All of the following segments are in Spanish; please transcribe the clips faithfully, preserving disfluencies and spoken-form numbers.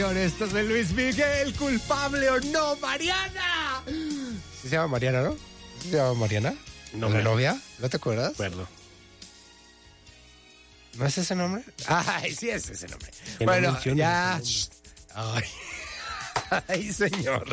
Esto es de Luis Miguel, ¿culpable o no, Mariana? ¿Sí se llama Mariana, no? ¿Sí se llama Mariana? No, ¿La me novia? ¿No te acuerdas? acuerdo. ¿No es ese nombre? Ay, sí es ese nombre. Que no Bueno, menciones ya. ese Ay. Ay, señor.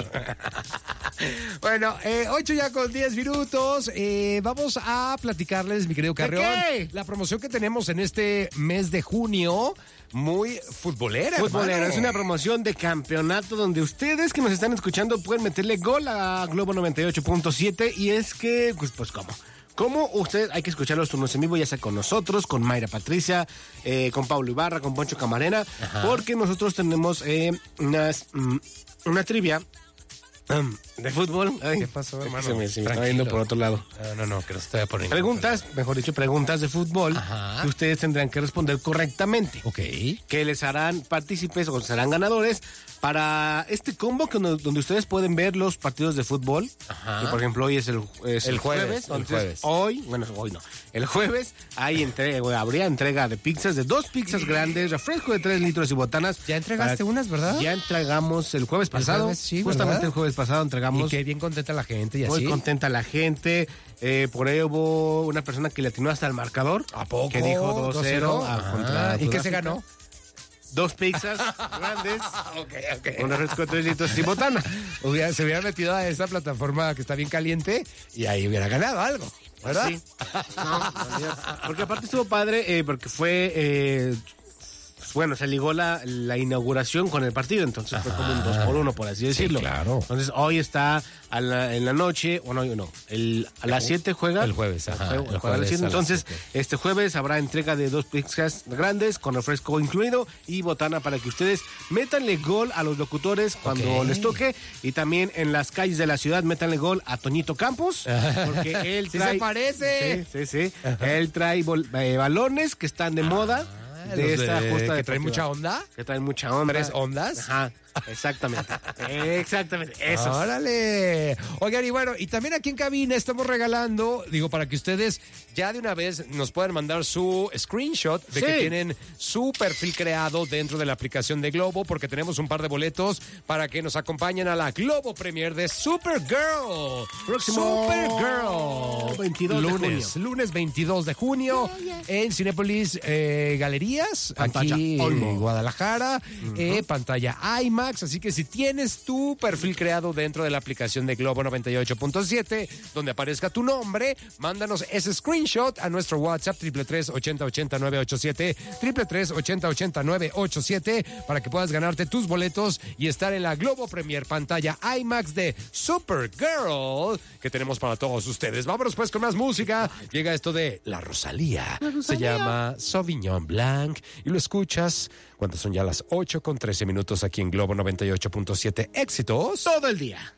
Bueno, eh, ocho ya con diez minutos. Eh, vamos a platicarles, mi querido Carrión, qué? la promoción que tenemos en este mes de junio. Muy futbolera, Futbolera, hermano. es una promoción de campeonato donde ustedes que nos están escuchando pueden meterle gol a Globo noventa y ocho punto siete y es que, pues, pues ¿cómo? ¿Cómo usted hay que escuchar los turnos en vivo, ya sea con nosotros, con Mayra Patricia, eh, con Pablo Ibarra, con Poncho Camarena? Ajá. Porque nosotros tenemos eh, unas, mm, una trivia um, de fútbol. Ay, ¿qué pasó, hermano? Se me, se me está yendo por otro lado. No, no, no, que no se te vaya por ningún Preguntas, mejor dicho, preguntas de fútbol. Ajá. Que ustedes tendrán que responder correctamente. Ok. Que les harán partícipes o serán ganadores para este combo que no, donde ustedes pueden ver los partidos de fútbol. Ajá. Y por ejemplo, hoy es el, es El el jueves, jueves. el Entonces, jueves. hoy, bueno, hoy no. El jueves hay entrega, bueno, habría entrega de pizzas, de dos pizzas grandes, refresco de tres litros y botanas. Ya entregaste para- unas, ¿verdad? Ya entregamos el jueves pasado. jueves, sí, justamente ¿verdad? el jueves pasado entregamos. Y qué bien contenta la gente y Muy así. contenta la gente. Eh, por ahí hubo una persona que le atinó hasta el marcador. ¿A poco? Que dijo dos cero. Ajá. contra ¿Y qué se Sudáfrica. ganó? Dos pizzas grandes, Ok, ok. un refresco de tres litros y botana. Hubiera- se hubiera metido a esa plataforma que está bien caliente y ahí hubiera ganado algo, ¿verdad? Sí. No, porque aparte estuvo padre, eh, porque fue... eh, bueno, se ligó la, la inauguración con el partido, entonces fue como un dos por uno, por así decirlo. claro. Entonces, hoy está a la- en la noche, o no, no, el, a las siete juega. El jueves, ajá, El, el juega a las jueves siete. a las Entonces, siete. este jueves habrá entrega de dos pizzas grandes con refresco incluido y botana para que ustedes métanle gol a los locutores cuando Ok. les toque y también en las calles de la ciudad métanle gol a Toñito Campos, porque él Sí trae... se parece. Sí, sí, sí. Él trae bol- eh, balones que están de moda. Ah, De los esta de- justa que traen deportiva. mucha onda. Que traen mucha onda. ¿Tres ondas? Ajá, exactamente. exactamente, eso. ¡Órale! Oigan, y bueno, y también aquí en cabina estamos regalando, digo, para que ustedes ya de una vez nos puedan mandar su screenshot de Sí. que tienen su perfil creado dentro de la aplicación de Globo, porque tenemos un par de boletos para que nos acompañen a la Globo Premier de Supergirl. Próximo Supergirl. veintidós de lunes, junio. lunes veintidós de junio en Cinépolis eh, Galerías, Pantalla aquí Olmo. en Guadalajara, eh, pantalla IMAX, así que si tienes tu perfil creado dentro de la aplicación de Globo noventa y ocho punto siete, donde aparezca tu nombre, mándanos ese screenshot a nuestro WhatsApp triple tres ochenta ochenta nueve ocho siete, triple tres ochenta ochenta nueve ocho siete, para que puedas ganarte tus boletos y estar en la Globo Premier pantalla IMAX de Supergirl que tenemos para todos ustedes. Vámonos pues con más música. Llega esto de La Rosalía. Se llama Sauvignon Blanc y lo escuchas cuando son ya las ocho con trece minutos aquí en Globo noventa y ocho punto siete. Éxitos Todo el día.